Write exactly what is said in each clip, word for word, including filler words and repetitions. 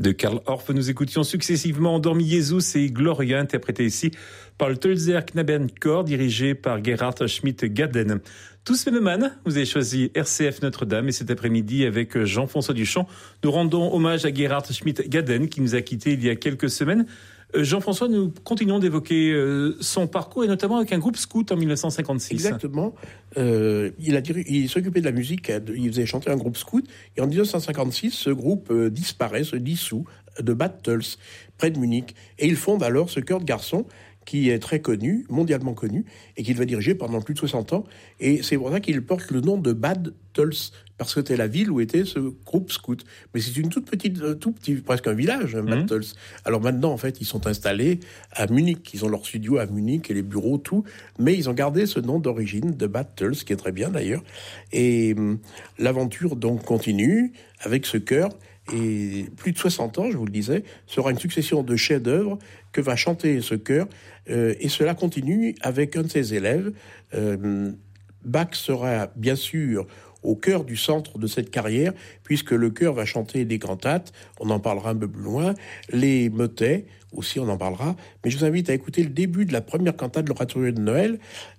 De Karl Orff, nous écoutions successivement Dormi Jesus et Gloria, interprétés ici par le Tölzer Knabenchor, dirigé par Gerhard Schmidt-Gaden. Tous mélomanes, vous avez choisi R C F Notre-Dame et cet après-midi avec Jean-François Duchamp, nous rendons hommage à Gerhard Schmidt-Gaden qui nous a quittés il y a quelques semaines. Jean-François, nous continuons d'évoquer son parcours et notamment avec un groupe scout en dix-neuf cent cinquante-six. Exactement. Euh, il, a, il s'occupait de la musique, il faisait chanter un groupe scout et en dix-neuf cent cinquante-six, ce groupe disparaît, se dissout de Bad Tölz, près de Munich. Et il fonde alors ce chœur de garçons qui est très connu, mondialement connu, et qu'il va diriger pendant plus de soixante ans. Et c'est pour ça qu'il porte le nom de Bad Tölz, parce que c'était la ville où était ce groupe scout. Mais c'est une toute petite, tout petit, presque un village, hein, Bad mmh. Tölz. Alors maintenant, en fait, ils sont installés à Munich. Ils ont leur studio à Munich et les bureaux, tout. Mais ils ont gardé ce nom d'origine de Bad Tölz, qui est très bien d'ailleurs. Et hum, l'aventure donc continue avec ce chœur. Et plus de soixante ans, je vous le disais, sera une succession de chefs-d'œuvre que va chanter ce chœur. Euh, et cela continue avec un de ses élèves. Euh, Bach sera bien sûr au cœur du centre de cette carrière, puisque le chœur va chanter les cantates, on en parlera un peu plus loin, les motets, aussi on en parlera, mais je vous invite à écouter le début de la première cantate de l'Oratorium de Noël,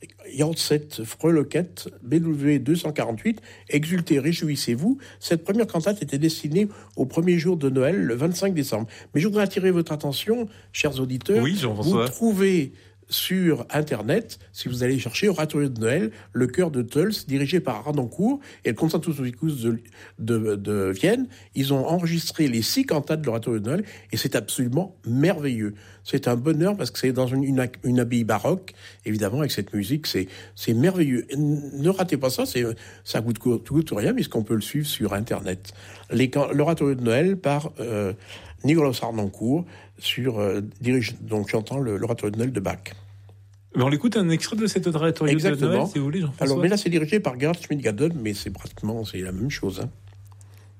Janset Fröhlichkeit, B W deux cent quarante-huit, Exultez, réjouissez-vous. Cette première cantate était destinée au premier jour de Noël, le vingt-cinq décembre. Mais je voudrais attirer votre attention, chers auditeurs, oui, Jean-François. Vous trouvez sur Internet, si vous allez chercher Oratorium de Noël, le chœur de Tölz, dirigé par Harnoncourt et le Concertus Musicus de, de, de Vienne, ils ont enregistré les six cantates de l'Oratorium de Noël et c'est absolument merveilleux. C'est un bonheur parce que c'est dans une, une, une abbaye baroque, évidemment, avec cette musique, c'est, c'est merveilleux. Ne ratez pas ça, c'est, ça coûte, coûte rien puisqu'on peut le suivre sur Internet. Les, l'Oratorium de Noël par euh, Nicolas Harnoncourt, sur, euh, dirige, donc chantant le, l'Oratorium de Noël de Bach. Mais on l'écoute un extrait de cet oratorium de Noël, si vous voulez, Jean-François. Alors, mais là, c'est dirigé par Gerhard Schmidt-Gaden, mais c'est pratiquement c'est la même chose. Hein.